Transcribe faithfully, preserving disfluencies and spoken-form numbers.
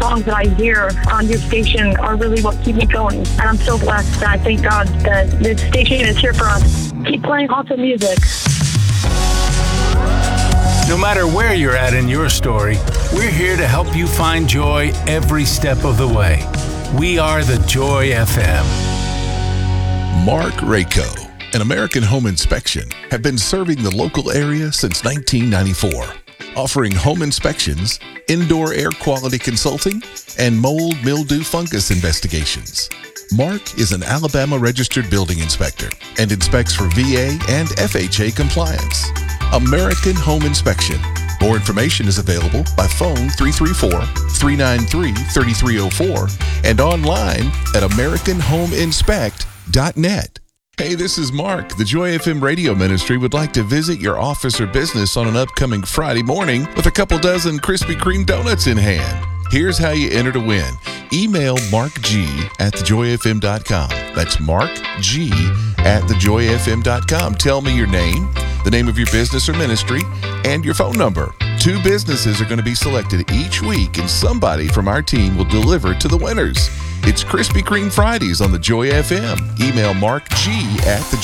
songs that I hear on your station are really what keep me going. And I'm so blessed, and I thank God that this station is here for us. Keep playing awesome music. No matter where you're at in your story, we're here to help you find joy every step of the way. We are the Joy F M. Mark Rako and American Home Inspection have been serving the local area since nineteen ninety-four, offering home inspections, indoor air quality consulting, and mold, mildew, fungus investigations. Mark is an Alabama registered building inspector and inspects for V A and F H A compliance. American Home Inspection. More information is available by phone three three four, three nine three, three three zero four and online at american home inspect dot net. Hey, this is Mark. The Joy F M Radio Ministry would like to visit your office or business on an upcoming Friday morning with a couple dozen Krispy Kreme donuts in hand. Here's how you enter to win. Email mark g at the joy f m dot com. That's mark g at the joy f m dot com. Tell me your name, the name of your business or ministry, and your phone number. Two businesses are going to be selected each week, and somebody from our team will deliver to the winners. It's Krispy Kreme Fridays on the Joy F M. Email mark g at the